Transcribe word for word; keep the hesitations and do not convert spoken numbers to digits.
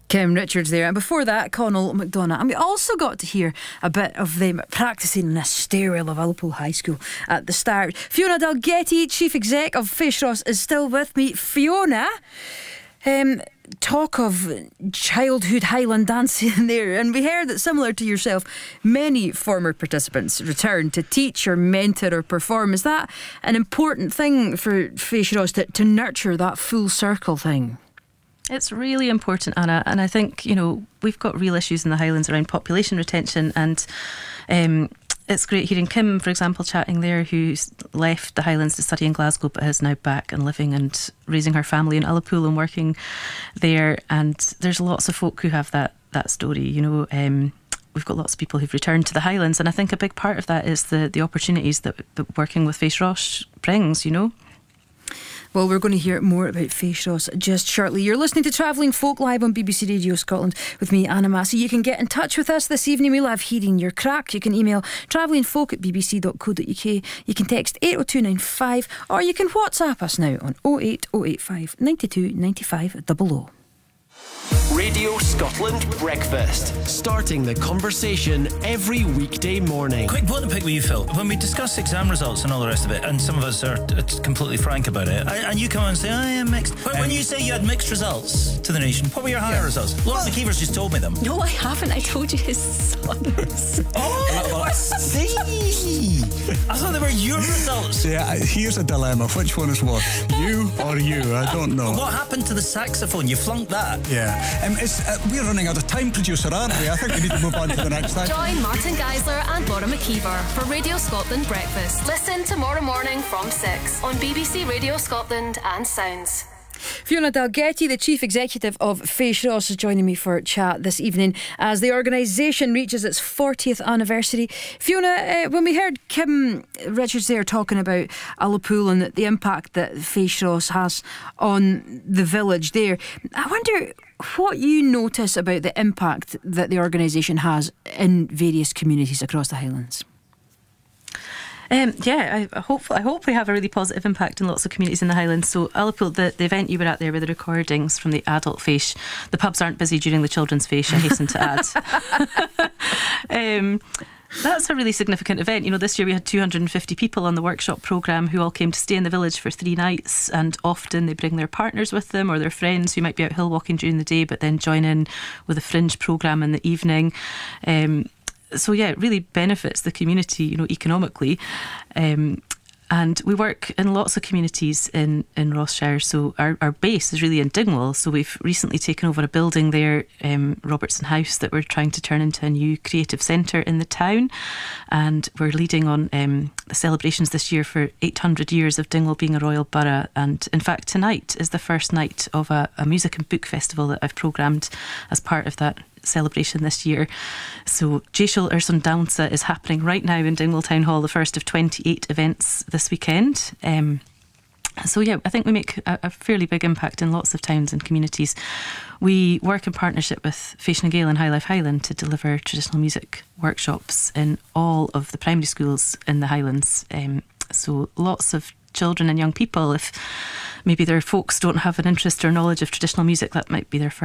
Kim Richards there, and before that Connell McDonagh. And we also got to hear a bit of them practising in a stairwell of Ullapool High School at the start. Fiona Dalgetty, Chief Exec of Féis Ross, is still with me. Fiona, um, talk of childhood Highland dancing there, and we heard that, similar to yourself, many former participants return to teach or mentor or perform. Is that an important thing for Féis Ross, to, to nurture that full circle thing? It's really important, Anna, and I think, you know, we've got real issues in the Highlands around population retention, and um, it's great hearing Kim, for example, chatting there, who's left the Highlands to study in Glasgow but is now back and living and raising her family in Ullapool and working there. And there's lots of folk who have that that story, you know. Um, we've got lots of people who've returned to the Highlands, and I think a big part of that is the, the opportunities that, that working with Féis Ross brings, you know. Well, we're going to hear more about Féis Ross just shortly. You're listening to Travelling Folk live on B B C Radio Scotland with me, Anna Massey. You can get in touch with us this evening. We love hearing your crack. You can email travellingfolk at b b c dot co dot u k. You can text eight oh two nine five, or you can WhatsApp us now on oh eight oh eight five nine two nine five double oh. Radio Scotland Breakfast, starting the conversation every weekday morning. Quick point to pick with you, Phil. When we discuss exam results and all the rest of it, and some of us are uh, completely frank about it, I, and you come on and say, I am mixed. But um, when you say you had mixed results to the nation, what were your higher yeah. results? Lauren McKeever's just told me them. No, I haven't. I told you his sons. Oh, I see. I thought they were your results. Yeah, here's a dilemma. Which one is what? You or you? I don't know. What happened to the saxophone? You flunked that. Yeah. Um, it's, uh, we're running out of time, producer, aren't we? I think we need to move on to the next thing. Join Martin Geisler and Laura McKeever for Radio Scotland Breakfast. Listen tomorrow morning from six on B B C Radio Scotland and Sounds. Fiona Dalgetty, the Chief Executive of Féis Ross, is joining me for a chat this evening as the organisation reaches its fortieth anniversary. Fiona, uh, when we heard Kim Richards there talking about Ullapool and the impact that Féis Ross has on the village there, I wonder what you notice about the impact that the organisation has in various communities across the Highlands. Um, yeah, I, I hope I hope we have a really positive impact in lots of communities in the Highlands. So Ullapool, the, the event you were at there with the recordings from the adult Féis, the pubs aren't busy during the children's Féis, I hasten to add. um, that's a really significant event. You know, this year we had two hundred fifty people on the workshop programme who all came to stay in the village for three nights, and often they bring their partners with them or their friends who might be out hill walking during the day but then join in with a fringe programme in the evening. Um, So yeah, it really benefits the community, you know, economically. Um, and we work in lots of communities in, in Ross-shire. So our, our base is really in Dingwall. So we've recently taken over a building there, um, Robertson House, that we're trying to turn into a new creative centre in the town. And we're leading on um, the celebrations this year for eight hundred years of Dingwall being a royal borough. And in fact, tonight is the first night of a, a music and book festival that I've programmed as part of that celebration this year. So Jayshul Urson Downsa is happening right now in Dingwall Town Hall, the first of twenty-eight events this weekend. Um, so yeah, I think we make a, a fairly big impact in lots of towns and communities. We work in partnership with Féis na Gael and High Life Highland to deliver traditional music workshops in all of the primary schools in the Highlands. Um, so lots of children and young people, if maybe their folks don't have an interest or knowledge of traditional music, that might be their first